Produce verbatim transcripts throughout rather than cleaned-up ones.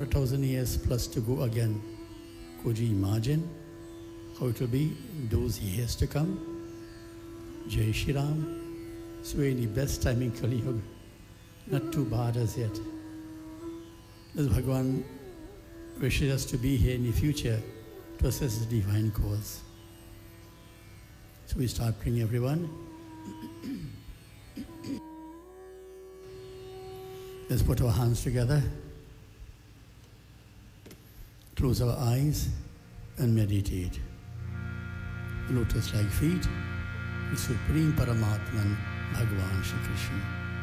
thousand years plus to go again. Could you imagine how it will be in those years to come? Jai Shri Ram. So any best time in Kali Yuga. Not too bad as yet. As Bhagavan wishes us to be here in the future to assess the divine cause. So we start praying, everyone. Let's put our hands together, close our eyes and meditate. Lotus-like feet, the Supreme Paramatman, Bhagavan Shri Krishna.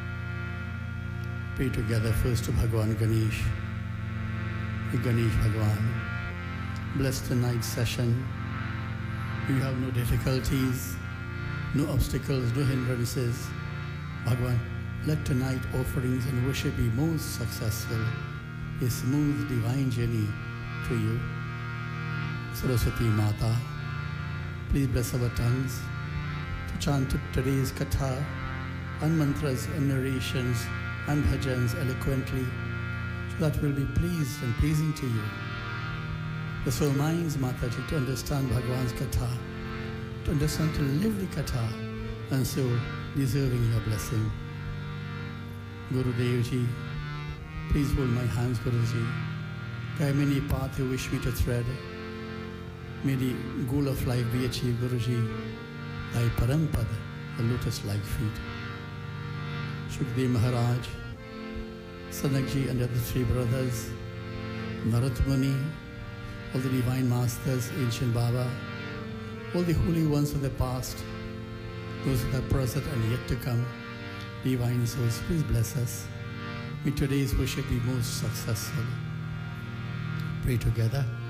Pray together first to Bhagavan Ganesh. Hey Ganesh Bhagavan, bless tonight's session. You have no difficulties, no obstacles, no hindrances. Bhagavan, let tonight offerings and worship be most successful. A smooth divine journey to you. Saraswati Mata, please bless our tongues to chant today's katha and mantras and narrations and bhajans eloquently, so that we'll be pleased and pleasing to you. Bless our minds, Mataji, to understand Bhagavan's katha, to understand, to live the katha, and so deserving your blessing. Gurudev Ji, please hold my hands, Guruji. Guide me in the path you wish me to tread. May the goal of life be achieved, Guruji. Thy Parampad, the lotus-like feet. Shukdev Maharaj, Sanakji and the other three brothers, Narad Muni, all the divine masters, ancient Baba, all the holy ones of the past, those that are present and yet to come, divine souls, please bless us. May today's worship be most successful. Pray together.